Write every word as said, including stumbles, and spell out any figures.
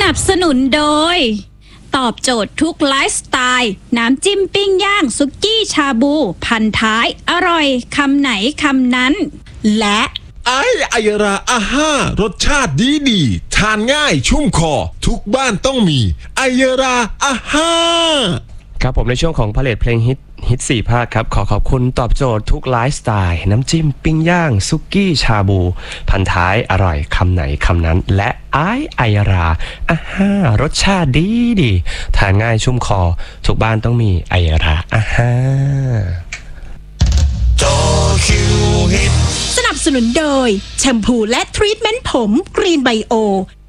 นับสนุนโดยตอบโจทย์ทุกไลฟ์สไตล์น้ำจิ้มปิ้งย่างซุกี้ชาบูพันท้ายอร่อยคำไหนคำนั้นและไอไอยราอาห้ารสชาติดีดีทานง่ายชุ่มคอทุกบ้านต้องมีไอยราอาห้าครับผมในช่วงของพาเลทเพลงฮิตฮิตสี่ภาคครับขอขอบคุณตอบโจทย์ทุกไลฟ์สไตล์น้ำจิ้มปิ้งย่างซุกี้ชาบูพันท้ายอร่อยคำไหนคำนั้นและไอไอยราอาห้ารสชาติดีดีทานง่ายชุ่มคอทุกบ้านต้องมีไอยราอาห้าจอคิวฮิตสนับสนุนโดยแชมพูและทรีทเมนต์ผมกรีนไบโอ